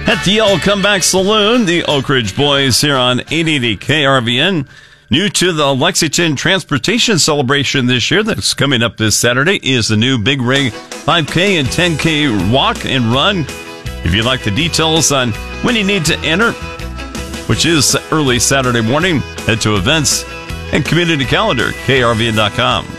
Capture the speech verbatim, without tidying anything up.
At the Old Comeback Saloon, the Oak Ridge Boys here on eight eighty K R V N. New to the Lexington Transportation Celebration this year that's coming up this Saturday is the new Big Rig five K and ten K walk and run. If you'd like the details on when you need to enter, which is early Saturday morning, head to events and community calendar, K R V N dot com.